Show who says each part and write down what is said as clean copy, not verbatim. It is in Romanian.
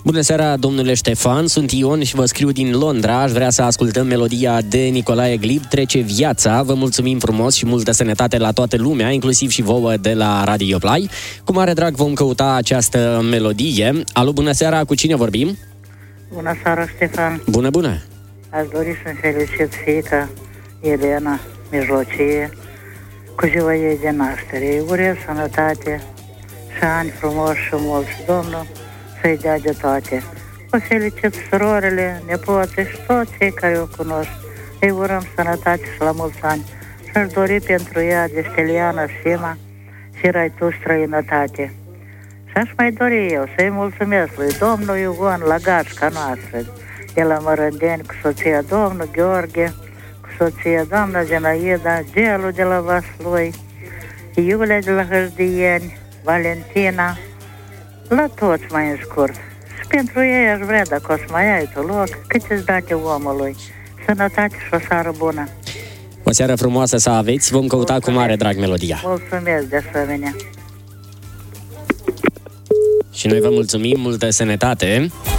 Speaker 1: Bună seara, domnule Ștefan, sunt Ion și vă scriu din Londra. Aș vrea să ascultăm melodia de Nicolae Glib, Trece viața. Vă mulțumim frumos și multă sănătate la toată lumea, inclusiv și vouă de la Radio Play. Cu mare drag vom căuta această melodie. Alo, bună seara, cu cine vorbim?
Speaker 2: Bună seara, Ștefan.
Speaker 1: Bună, bună.
Speaker 2: Aș dori să-mi felicit fiica Elena, mijlocie, cu ziua ei de naștere. Îi urez sănătate și ani frumoși și mulți. Domnul să-i dea de toate. O felicit surorile, nepoții și toți cei care o cunosc. Îi urăm sănătate și la mulți ani. Și-aș dori pentru ea de Steliana Sima și rai tu străinătate. Și aș mai dori eu să-i mulțumesc lui domnul Iugon la gașca noastră de la Mărândeni cu soția domnul Gheorghe, cu soția doamna Zenaida, Gelu de la Vaslui, Iulia de la Hârdieni, Valentina, la toți mai în scurt. Și pentru ei aș vrea, dacă o să mai ai tu loc, câte-ți date omului. Sănătate și o seară bună.
Speaker 1: O seară frumoasă să aveți, vom căuta cu mare drag melodia.
Speaker 2: Mulțumesc de asemenea.
Speaker 1: Și noi vă mulțumim, multă sănătate.